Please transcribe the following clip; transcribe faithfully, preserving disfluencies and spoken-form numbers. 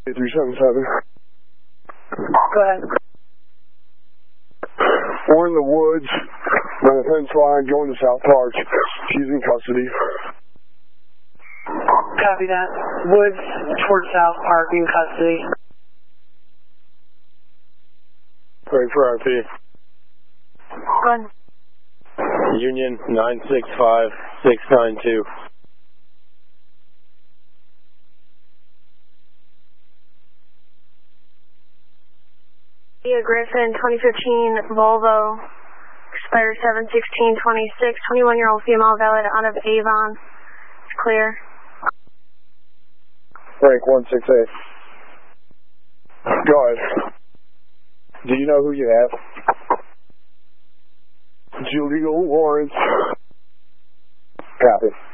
three seven seven. Go ahead. We're in the woods by the fence line going to South Park. She's in custody. Copy that. Woods towards South Park in custody. Wait for R P. Go ahead. Union nine six five six nine two. Kia Griffin, twenty fifteen Volvo, expired seven sixteen twenty-six, twenty-one-year-old female valid out of Avon. It's clear. Frank one six eight. Go ahead. Do you know who you have? Julio Lawrence. Copy.